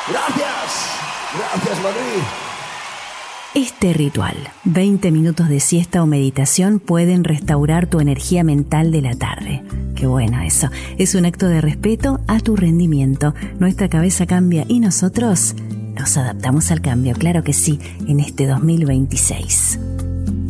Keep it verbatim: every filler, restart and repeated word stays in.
Gracias. Gracias, Madrid. Este ritual, veinte minutos de siesta o meditación, pueden restaurar tu energía mental de la tarde. Qué bueno eso. Es un acto de respeto a tu rendimiento. Nuestra cabeza cambia y nosotros nos adaptamos al cambio, claro que sí, en este dos mil veintiséis.